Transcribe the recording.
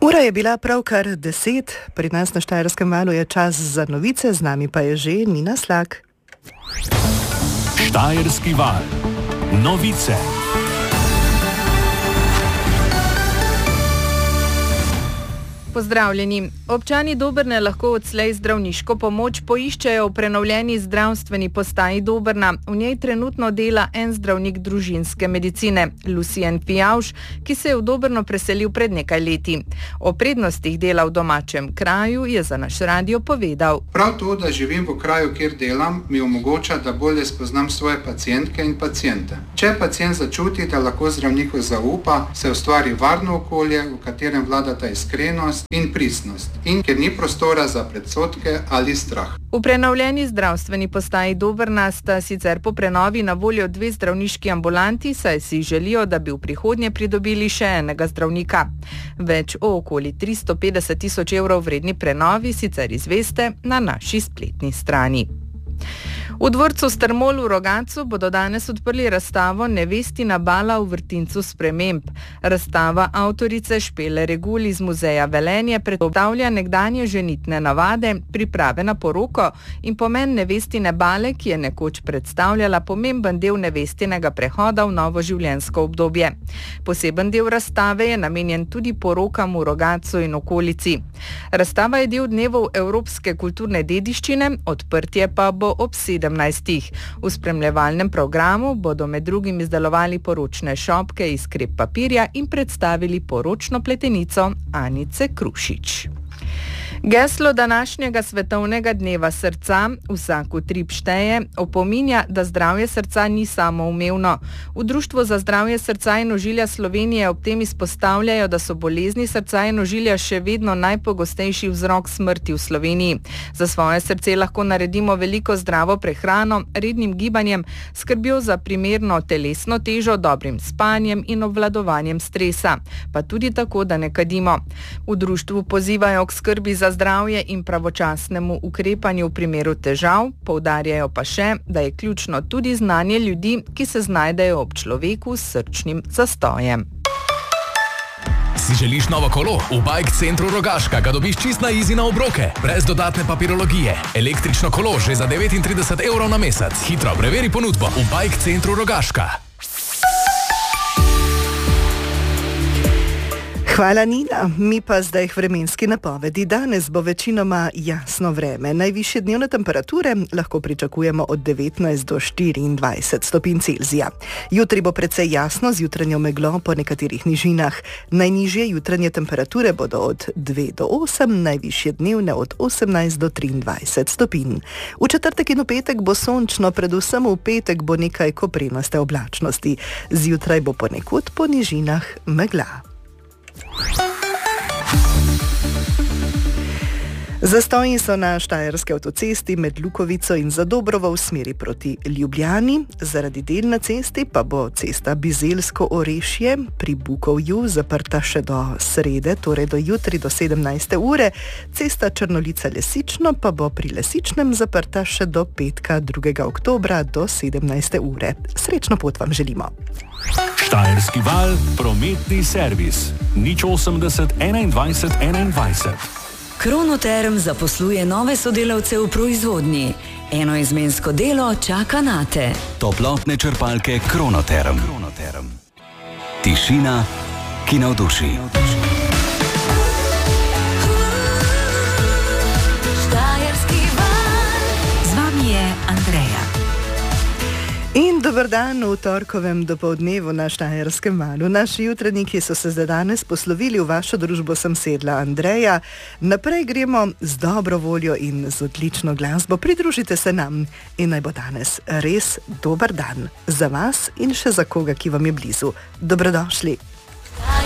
Ura je bila pravkar 10, pri nas na Štajerskem valu je čas za novice, z nami pa je že Nina Slak. Štajerski val. Novice. Pozdravljeni. Občani Dobrne lahko odslej zdravniško pomoč poiščejo v prenovljeni zdravstveni postaji Dobrna. V njej trenutno dela en zdravnik družinske medicine, Lucien Fijavž, ki se je v Dobrno preselil pred nekaj leti. O prednostih dela v domačem kraju je za naš radio povedal. Prav to, da živim v kraju, kjer delam, mi omogoča, da bolje spoznam svoje pacientke in paciente. Če pacient začuti, da lahko zdravniku zaupa, se ustvari varno okolje, v katerem vladata iskrenost in pristnost in kjer ni prostora za predsodke ali strah. V prenovljeni zdravstveni postaji Dobrna sta sicer po prenovi na voljo 2 zdravniški ambulanti, saj si želijo, da bi v prihodnje pridobili še enega zdravnika. Več o okoli 350 tisoč evrov vredni prenovi sicer izveste na naši spletni strani. V dvorcu Strmol v Rogatcu bodo danes odprli razstavo Nevestina bala v vrtincu sprememb. Razstava avtorice Špele Regul iz muzeja Velenje predstavlja nekdanje ženitne navade, priprave na poroko in pomen nevestine bale, ki je nekoč predstavljala pomemben del nevestinega prehoda v novo življenjsko obdobje. Poseben del razstave je namenjen tudi porokam v Rogatcu in okolici. Razstava je del dnevov evropske kulturne dediščine, odprtje pa bo ob 17. V spremljevalnem programu bodo med drugim izdelovali poročne šopke iz krep papirja in predstavili poročno pletenico Anice Krušič. Geslo današnjega svetovnega dneva srca, vsak utrip šteje, opominja, da zdravje srca ni samoumevno. V Društvu za zdravje srca in ožilja Slovenije ob tem izpostavljajo, da so bolezni srca in ožilja še vedno najpogostejši vzrok smrti v Sloveniji. Za svoje srce lahko naredimo veliko zdravo prehrano, rednim gibanjem, skrbjo za primerno telesno težo, dobrim spanjem in obvladovanjem stresa, pa tudi tako, da ne kadimo. V društvu pozivajo k skrbi za zdravje in pravočasnemu ukrepanju v primeru težav, poudarjajo pa še, da je ključno tudi znanje ljudi, ki se znajdejo ob človeku s srčnim zastojem. Si želiš novo kolo? V Bike Centru Rogaška ga dobiš čist na easy na obroke, brez dodatne papirologije. Električno kolo že za 39 evrov na mesec. Hitro preveri ponudbo v Bike Centru Rogaška. Hvala, Nina. Mi pa zdaj k vremenski napovedi. Danes bo večinoma jasno vreme. Najvišje dnevne temperature lahko pričakujemo od 19 do 24 stopinj Celzija. Jutri bo precej jasno z jutranjo meglo po nekaterih nižinah. Najnižje jutranje temperature bodo od 2 do 8, najvišje dnevne od 18 do 23 stopinj. V četrtek in v petek bo sončno, predvsem v petek bo nekaj koprenaste oblačnosti. Zjutraj bo ponekod po nižinah megla. Zastoji so na štajerski avtocesti med Lukovico in Zadobrovo v smeri proti Ljubljani. Zaradi del na cesti pa bo cesta Bizeljsko-Orešje pri Bukovju zaprta še do srede, torej do jutri do 17. ure. Cesta Črnolica-Lesično pa bo pri Lesičnem zaprta še do petka 2. oktobra do 17. ure. Srečno pot vam želimo. Štajerski val, prometni servis. 080 21 21. Kronoterm zaposluje nove sodelavce v proizvodnji. Enoizmensko delo čaka nate. Toplotne črpalke Kronoterm. Tišina, ki navduši. Štajerski val. Z vami je Andreja. In dober dan v torkovem dopoldnevu na Štajerskem valu. Naši jutranjiki so se za danes poslovili, v vašo družbo sem sedla Andreja. Naprej gremo z dobro voljo in z odlično glasbo. Pridružite se nam in naj bo danes res dober dan za vas in še za koga, ki vam je blizu. Dobrodošli.